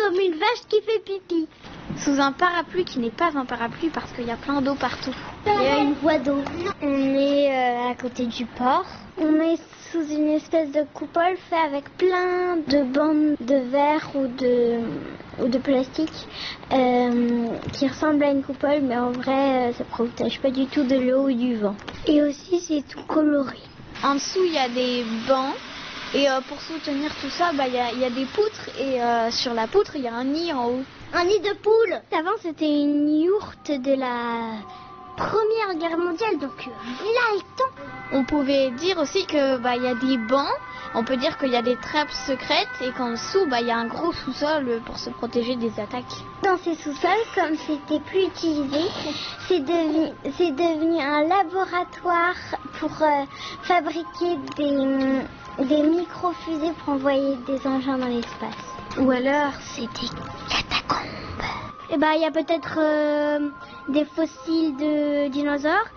comme une vache qui fait pipi. Sous un parapluie qui n'est pas un parapluie parce qu'il y a plein d'eau partout. Il y a une voie d'eau. On est à côté du port. On est sous une espèce de coupole fait avec plein de bandes de verre ou de plastique qui ressemblent à une coupole, mais en vrai, ça ne protège pas du tout de l'eau ou du vent. Et aussi, c'est tout coloré. En dessous, il y a des bancs. Et pour soutenir tout ça, il y a des poutres. Et sur la poutre, il y a un nid en haut. Un nid de poule. Avant, c'était une yourte de la Première Guerre mondiale, donc là, le temps. On pouvait dire aussi que il y a des bancs. On peut dire qu'il y a des trappes secrètes et qu'en dessous, il y a un gros sous-sol pour se protéger des attaques. Dans ces sous-sols, comme c'était plus utilisé, c'est devenu un laboratoire pour fabriquer des micro-fusées pour envoyer des engins dans l'espace. Ou alors, c'est des catacombes. Il y a peut-être des fossiles de dinosaures